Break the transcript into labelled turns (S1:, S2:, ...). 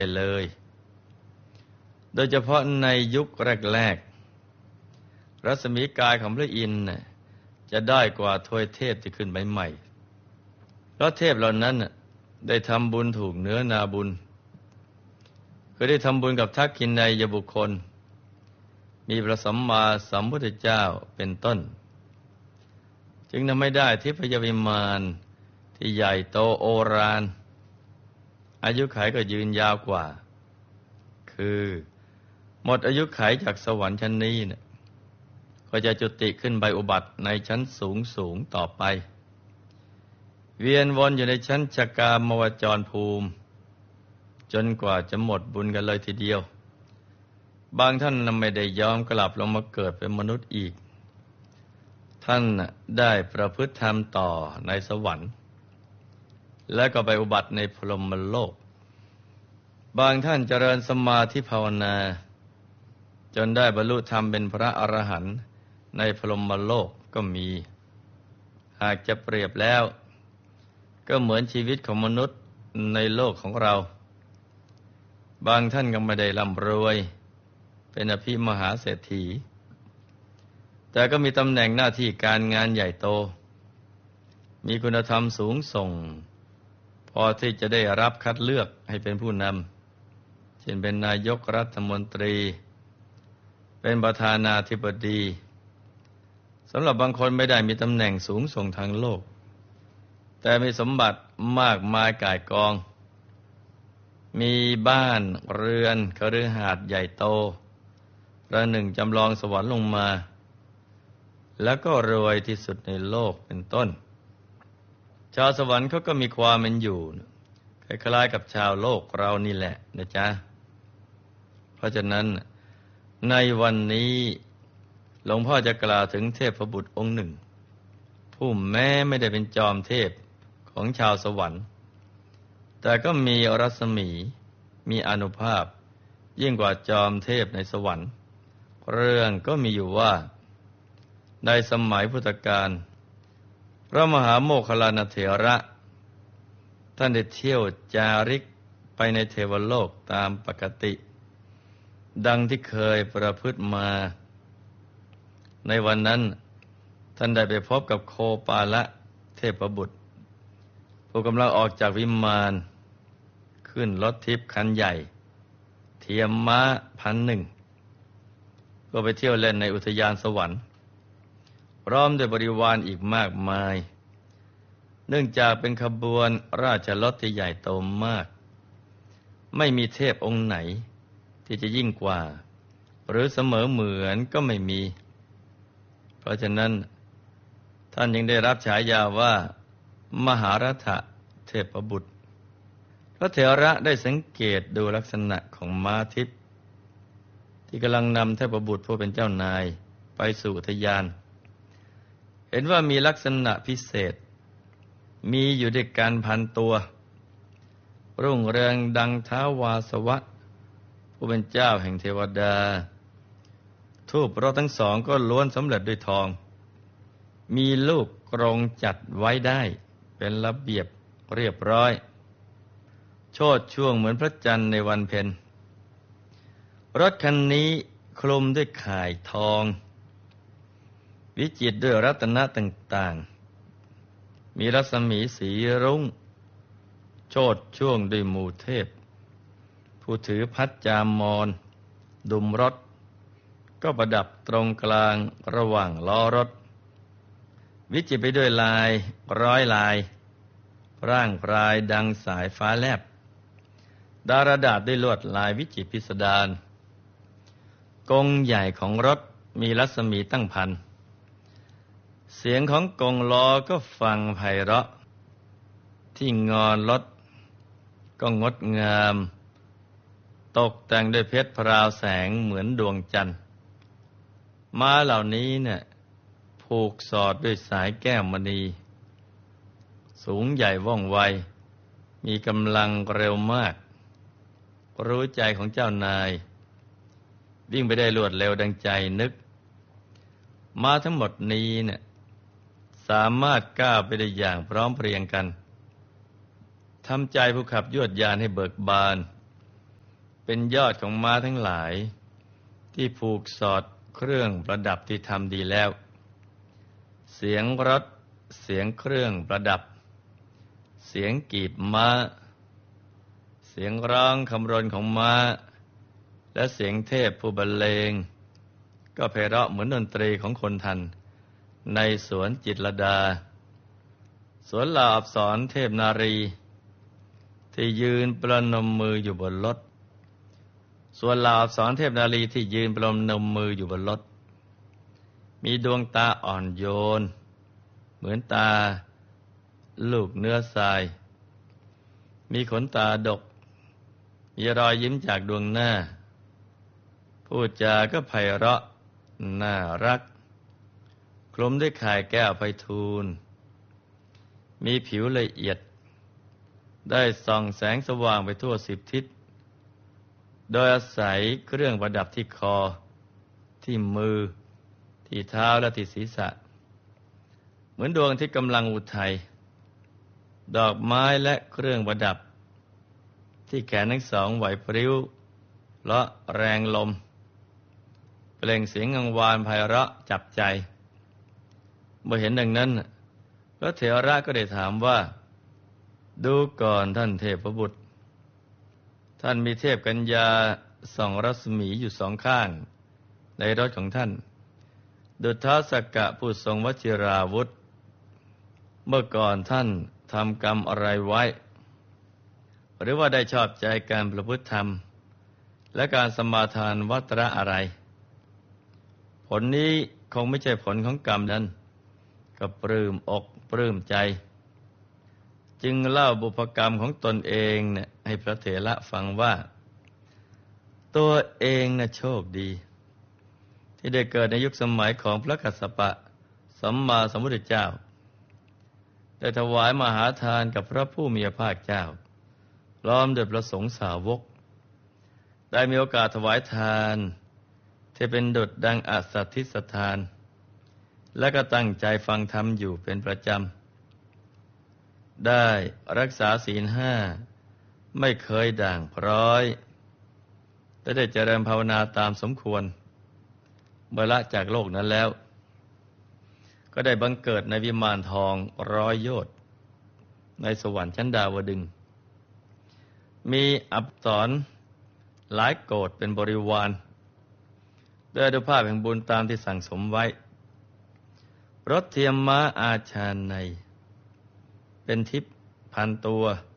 S1: เลยโดยเฉพาะในยุคแรกๆรัศมีกายของพระอินทร์จะได้กว่าทวยเทพที่ขึ้นใหม่ๆเพราะเทพเหล่านั้นได้ทำบุญถูกเนื้อนาบุญคือได้ทำบุญกับทักขิณัยบุคคลมีพระสัมมาสัมพุทธเจ้าเป็นต้นจึงทำให้ได้ทิพยวิมานที่ใหญ่โตโอฬารอายุขัยก็ยืนยาวกว่าคือหมดอายุขัยจากสวรรค์ชั้นนี้ก็จะจุติขึ้นใบอุบัติในชั้นสูงต่อไปเวียนวนอยู่ในชั้นชกามวจรภูมิจนกว่าจะหมดบุญกันเลยทีเดียวบางท่านไม่ได้ยอมกลับลงมาเกิดเป็นมนุษย์อีกท่านได้ประพฤติธรรมต่อในสวรรค์และก็ไปอุบัติในพรหมโลกบางท่านเจริญสมาธิภาวนาจนได้บรรลุธรรมเป็นพระอรหันต์ในพรหมโลกก็มีหากจะเปรียบแล้วก็เหมือนชีวิตของมนุษย์ในโลกของเราบางท่านก็ไม่ได้ร่ำรวยเป็นอภิมหาเศรษฐีแต่ก็มีตำแหน่งหน้าที่การงานใหญ่โตมีคุณธรรมสูงส่งพอที่จะได้รับคัดเลือกให้เป็นผู้นำเช่นเป็นนายกรัฐมนตรีเป็นประธานาธิบดีสำหรับบางคนไม่ได้มีตำแหน่งสูงส่งทางโลกแต่มีสมบัติมากมายก่ายกองมีบ้านเรือนคฤหาสน์ใหญ่โตประหนึ่งจำลองสวรรค์ลงมาแล้วก็รวยที่สุดในโลกเป็นต้นชาวสวรรค์เขาก็มีความเป็นอยู่คล้ายๆกับชาวโลกเรานี่แหละนะจ๊ะเพราะฉะนั้นในวันนี้หลวงพ่อจะกล่าวถึงเทพบุตรองค์หนึ่งผู้แม้ไม่ได้เป็นจอมเทพของชาวสวรรค์แต่ก็มีรัศมีมีอานุภาพยิ่งกว่าจอมเทพในสวรรค์เรื่องก็มีอยู่ว่าในสมัยพุทธกาลพระมหาโมคคัลลานะเถระท่านได้เที่ยวจาริกไปในเทวโลกตามปกติดังที่เคยประพฤติมาในวันนั้นท่านได้ไปพบกับโคปาละเทพบุตรผู้กำลังออกจากวิมานขึ้นรถทิพย์คันใหญ่เทียมม้า1,000ก็ไปเที่ยวเล่นในอุทยานสวรรค์พร้อมด้วยบริวารอีกมากมายเนื่องจากเป็นขบวนราชรถที่ใหญ่โตมากไม่มีเทพองค์ไหนที่จะยิ่งกว่าหรือเสมอเหมือนก็ไม่มีเพราะฉะนั้นท่านยังได้รับฉายาว่ามหารัฐเทพบุตรพระเถระได้สังเกตดูลักษณะของม้าทิพย์ที่กำลังนำเทพบุตรผู้เป็นเจ้านายไปสู่อุทยานเห็นว่ามีลักษณะพิเศษมีอยู่ด้วยกัน1,000 ตัวรุ่งเรืองดังท้าววาสวะผู้เป็นเจ้าแห่งเทวดาทูปรถทั้งสองก็ล้วนสำเร็จด้วยทองมีลูกกรงจัดไว้ได้เป็นระเบียบเรียบร้อยโชติช่วงเหมือนพระจันทร์ในวันเพ็ญรถคันนี้คลุมด้วยข่ายทองวิจิตรด้วยรัตนะต่างๆมีรัศมีสีรุ้งโชติช่วงด้วยหมู่เทพผู้ถือพัดจามรดุมรถก็ประดับตรงกลางระหว่างล้อรถวิจิตรไปด้วยลายร้อยลายร่างปลายดังสายฟ้าแลบดารดาษด้วยลวดลายวิจิตรพิสดารกงใหญ่ของรถมีรัศมีตั้งพันเสียงของกงล้อก็ฟังไพเราะที่งอนรถก็งดงามตกแต่งด้วยเพชรพราวแสงเหมือนดวงจันทร์ม้าเหล่านี้ผูกสอดด้วยสายแก้วมณีสูงใหญ่ว่องไวมีกำลังเร็วมากรู้ใจของเจ้านายวิ่งไปได้รวดเร็วดังใจนึกม้าทั้งหมดนี้สามารถก้าวไปได้อย่างพร้อมเพรียงกันทำใจผู้ขับยวดยานให้เบิกบานเป็นยอดของม้าทั้งหลายที่ผูกสอดเครื่องประดับที่ทำดีแล้วเสียงรถเสียงเครื่องประดับเสียงกีบม้าเสียงร้องคำรนของม้าและเสียงเทพผู้บรรเลงก็ไพเราะเหมือนดนตรีของคนทันในสวนจิตรลดาสวนเหล่าอัปสรเทพนารีที่ยืนประนมมืออยู่บนรถส่วนเหล่าอัปสรเทพนารีที่ยืนประนมมืออยู่บนรถมีดวงตาอ่อนโยนเหมือนตาลูกเนื้อทรายมีขนตาดกมีรอยยิ้มจากดวงหน้าพูดจาก็ไพเราะน่ารักคลุมด้วยข่ายแก้วไพฑูรย์มีผิวละเอียดได้ส่องแสงสว่างไปทั่ว10 ทิศโดยอาศัยเครื่องประดับที่คอที่มือที่เท้าและที่ศีรษะเหมือนดวงที่กำลังอุทัยดอกไม้และเครื่องประดับที่แขนทั้งสองไหวพริ้วเลาะแรงลมเปล่งเสียงกังวานไพเราะจับใจเมื่อเห็นดังนั้นพระเถระก็ได้ถามว่าดูก่อนท่านเทพบุตรท่านมีเทพกัญญาส่องรัศมีอยู่สองข้างในรถของท่านดุจท้าวสักกะผู้ทรงวชิราวุธเมื่อก่อนท่านทำกรรมอะไรไว้หรือว่าได้ชอบใจการประพฤติธรรมและการสมาทานวัตระอะไรผลนี้คงไม่ใช่ผลของกรรมนั้นก็ปลื้มอกปลื้มใจจึงเล่าบุพกรรมของตนเองเนี่ยให้พระเถระฟังว่าตัวเองน่ะโชคดีที่ได้เกิดในยุคสมัยของพระกัสสปะสัมมาสัมพุทธเจ้าได้ถวายมหาทานกับพระผู้มีพระภาคเจ้าล้อมด้วยพระสงฆ์สาวกได้มีโอกาสถวายทานที่เป็นดุจดังอัสสัทธิสถานและก็ตั้งใจฟังธรรมอยู่เป็นประจำได้รักษาศีล5ไม่เคยด่างพร้อยและได้เจริญภาวนาตามสมควรเมื่อละจากโลกนั้นแล้วก็ได้บังเกิดในวิมานทอง100 โยชน์ในสวรรค์ชั้นดาวดึงส์มีอัปสรหลายโกฏเป็นบริวารด้วยอนุภาพแห่งบุญตามที่สั่งสมไว้รถเทียมม้าอาชาไนเป็นทิพย์พันตัว